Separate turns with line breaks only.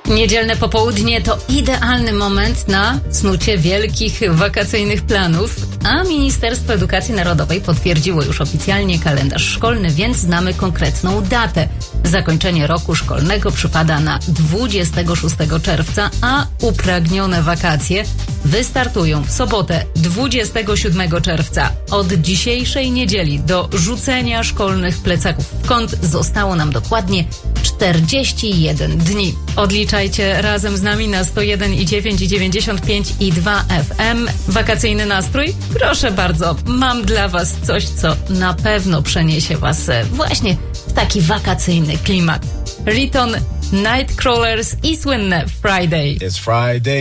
Niedzielne popołudnie to idealny moment na snucie wielkich wakacyjnych planów, a Ministerstwo Edukacji Narodowej potwierdziło już oficjalnie kalendarz szkolny, więc znamy konkretną datę. Zakończenie roku szkolnego przypada na 26 czerwca, a upragnione wakacje wystartują w sobotę 27 czerwca. Od dzisiejszej niedzieli do rzucenia szkolnych plecaków w kąt zostało nam dokładnie 41 dni. Odliczajcie razem z nami na 101,9 i 95,2 FM. Wakacyjny nastrój? Proszę bardzo, mam dla Was coś, co na pewno przeniesie Was właśnie w taki wakacyjny klimat. Riton, Nightcrawlers i słynne Friday.
It's Friday.